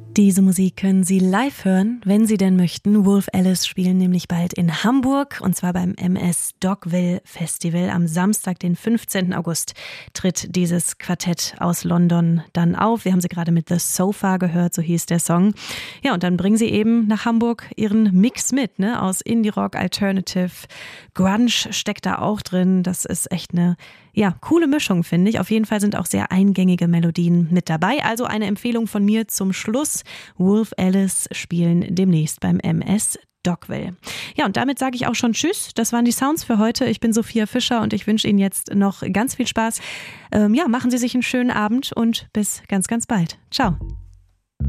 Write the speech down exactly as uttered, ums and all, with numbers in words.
Diese Musik können Sie live hören, wenn Sie denn möchten. Wolf Alice spielen nämlich bald in Hamburg und zwar beim M S Dogville Festival. Am Samstag, den fünfzehnten August, tritt dieses Quartett aus London dann auf. Wir haben sie gerade mit The Sofa gehört, so hieß der Song. Ja, und dann bringen sie eben nach Hamburg ihren Mix mit, ne? Aus Indie-Rock, Alternative, Grunge steckt da auch drin. Das ist echt eine ja, coole Mischung, finde ich. Auf jeden Fall sind auch sehr eingängige Melodien mit dabei. Also eine Empfehlung von mir zum Schluss. Wolf Alice spielen demnächst beim M S Dogville. Ja, und damit sage ich auch schon Tschüss. Das waren die Sounds für heute. Ich bin Sophia Fischer und ich wünsche Ihnen jetzt noch ganz viel Spaß. Ähm, ja, machen Sie sich einen schönen Abend und bis ganz, ganz bald. Ciao.